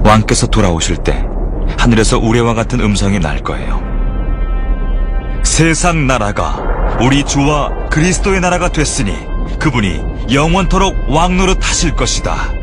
왕께서 돌아오실 때 하늘에서 우레와 같은 음성이 날 거예요. 세상 나라가 우리 주와 그리스도의 나라가 됐으니 그분이 영원토록 왕노릇 하실 것이다.